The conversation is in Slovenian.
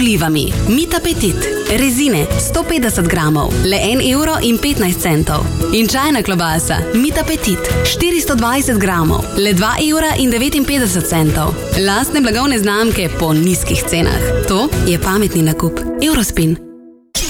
olivami. Meat Appetit. Rezine 150 gramov, le 1,15 €. In čajna klobasa Meat Appetit 420 gramov, le 2,59 €. Lastne blagovne znamke po nizkih cenah. To je pametni nakup. Eurospin.